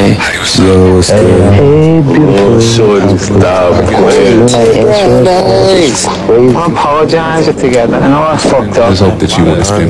Yo, what's good? Hey, beautiful. Shorty, stop playing. I apologize together. I know I fucked up. I just hope that you want to spend